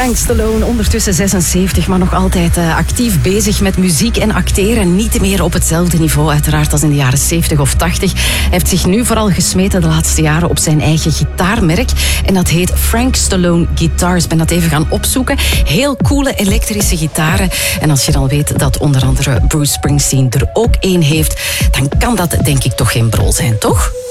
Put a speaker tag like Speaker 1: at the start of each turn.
Speaker 1: Frank Stallone, ondertussen 76, maar nog altijd actief bezig met muziek en acteren. Niet meer op hetzelfde niveau uiteraard als in de jaren 70 of 80. Hij heeft zich nu vooral gesmeten de laatste jaren op zijn eigen gitaarmerk. En dat heet Frank Stallone Guitars. Ik ben dat even gaan opzoeken. Heel coole elektrische gitaren. En als je dan weet dat onder andere Bruce Springsteen er ook één heeft, dan kan dat denk ik toch geen brol zijn, toch?